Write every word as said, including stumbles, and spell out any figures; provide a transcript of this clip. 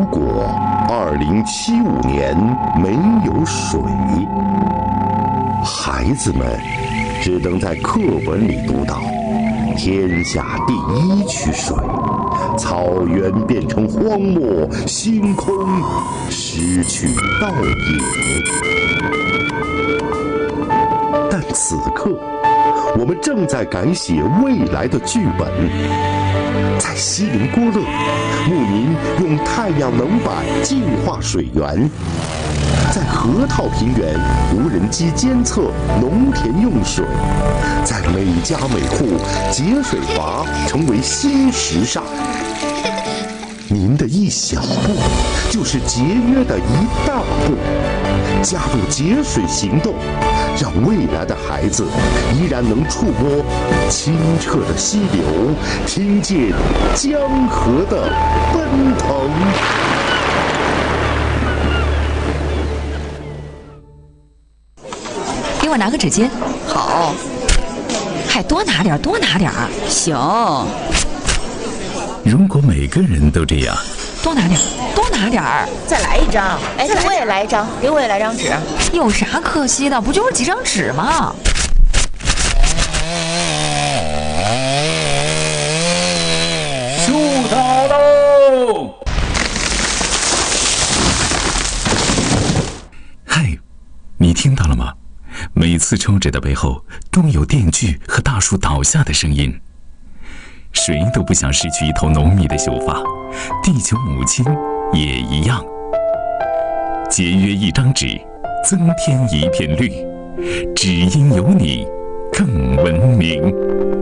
果二零七五年没有水，孩子们只能在课本里读到天下第一区水，草原变成荒漠，星空失去倒影。但此刻，我们正在改写未来的剧本。在锡林郭勒，牧民用太阳能板净化水源；在河套平原，无人机监测农田用水；在每家每户，节水阀成为新时尚。您的一小步，就是节约的一大步。加入节水行动，让未来的孩子依然能触摸清澈的溪流，听见江河的奔腾。 给我拿个纸巾。 好。 还多拿点，多拿点。 行。 如果每个人都这样， 多拿点，多拿点儿。 再来一张。哎，给我也来一张，给我也来张纸。 有啥可惜的？不就是几张纸吗？ 树倒喽！嗨，你听到了吗？每次抽纸的背后都有电锯和大树倒下的声音。谁都不想失去一头浓密的秀发，地球母亲也一样。节约一张纸，增添一片绿，只因有你更文明。